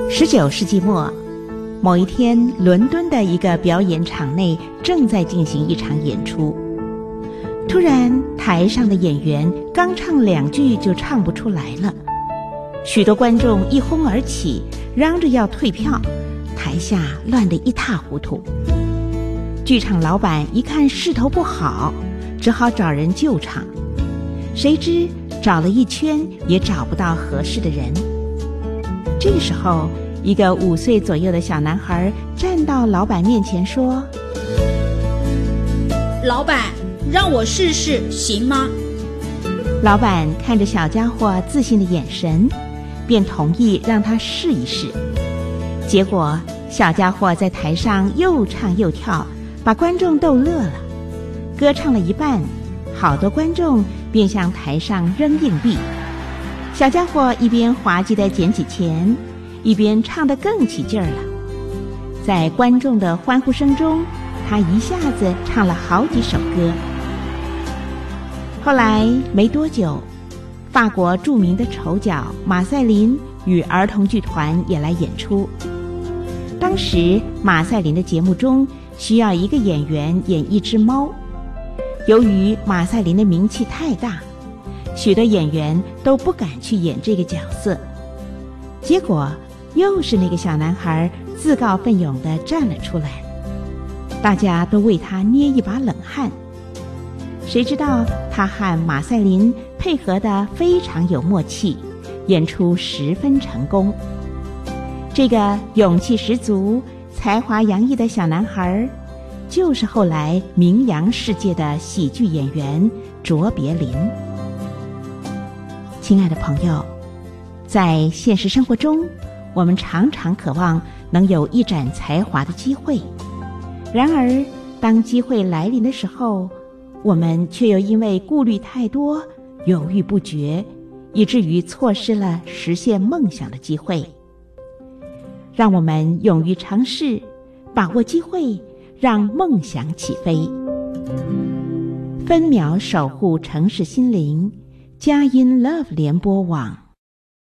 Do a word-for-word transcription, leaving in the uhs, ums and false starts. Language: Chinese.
十九世纪末，某一天，伦敦的一个表演场内正在进行一场演出。突然，台上的演员刚唱两句就唱不出来了，许多观众一哄而起，嚷着要退票，台下乱得一塌糊涂。剧场老板一看势头不好，只好找人救场，谁知找了一圈也找不到合适的人。这个时候，一个五岁左右的小男孩站到老板面前说：“ 老板，让我试试行吗？” 老板看着小家伙自信的眼神，便同意让他试一试。结果小家伙在台上又唱又跳，把观众逗乐了。歌唱了一半，好多观众便向台上扔硬币。小家伙一边滑稽地捡起钱，一边唱得更起劲儿了。在观众的欢呼声中，他一下子唱了好几首歌。后来没多久，法国著名的丑角马赛琳与儿童剧团也来演出。当时马赛琳的节目中需要一个演员演一只猫，由于马赛琳的名气太大，许多演员都不敢去演这个角色。结果又是那个小男孩自告奋勇地站了出来，大家都为他捏一把冷汗。谁知道他和马赛琳配合得非常有默契，演出十分成功。这个勇气十足、才华洋溢的小男孩，就是后来名扬世界的喜剧演员卓别林。亲爱的朋友，在现实生活中，我们常常渴望能有一展才华的机会，然而当机会来临的时候，我们却又因为顾虑太多，犹豫不决，以至于错失了实现梦想的机会。让我们勇于尝试，把握机会，让梦想起飞。分秒守护城市心灵，佳音 Love 联播网。